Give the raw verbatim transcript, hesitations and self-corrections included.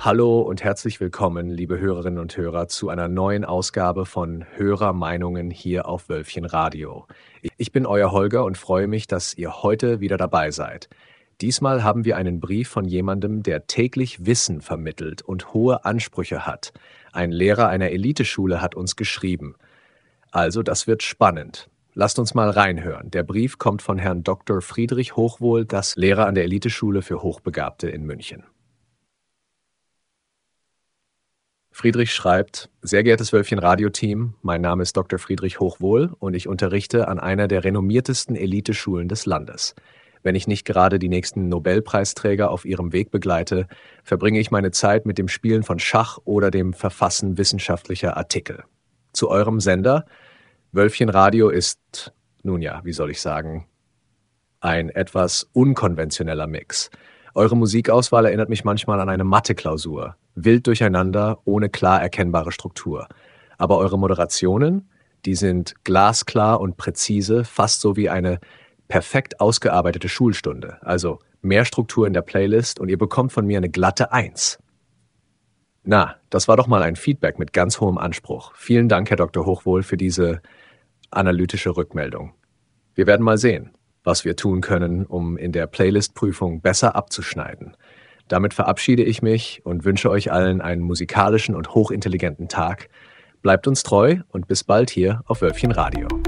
Hallo und herzlich willkommen, liebe Hörerinnen und Hörer, zu einer neuen Ausgabe von Hörermeinungen hier auf Wölfchen Radio. Ich bin euer Holger und freue mich, dass ihr heute wieder dabei seid. Diesmal haben wir einen Brief von jemandem, der täglich Wissen vermittelt und hohe Ansprüche hat. Ein Lehrer einer Eliteschule hat uns geschrieben. Also, das wird spannend. Lasst uns mal reinhören. Der Brief kommt von Herrn Doktor Friedrich Hochwohl, das Lehrer an der Eliteschule für Hochbegabte in München. Friedrich schreibt: Sehr geehrtes Wölfchen-Radio-Team, mein Name ist Doktor Friedrich Hochwohl und ich unterrichte an einer der renommiertesten Eliteschulen des Landes. Wenn ich nicht gerade die nächsten Nobelpreisträger auf ihrem Weg begleite, verbringe ich meine Zeit mit dem Spielen von Schach oder dem Verfassen wissenschaftlicher Artikel. Zu eurem Sender. Wölfchen Radio ist, nun ja, wie soll ich sagen, ein etwas unkonventioneller Mix. Eure Musikauswahl erinnert mich manchmal an eine Mathe-Klausur. Wild durcheinander, ohne klar erkennbare Struktur. Aber eure Moderationen, die sind glasklar und präzise, fast so wie eine perfekt ausgearbeitete Schulstunde. Also mehr Struktur in der Playlist und ihr bekommt von mir eine glatte Eins. Na, das war doch mal ein Feedback mit ganz hohem Anspruch. Vielen Dank, Herr Doktor Hochwohl, für diese analytische Rückmeldung. Wir werden mal sehen, was wir tun können, um in der Playlist-Prüfung besser abzuschneiden. Damit verabschiede ich mich und wünsche euch allen einen musikalischen und hochintelligenten Tag. Bleibt uns treu und bis bald hier auf Wölfchen Radio.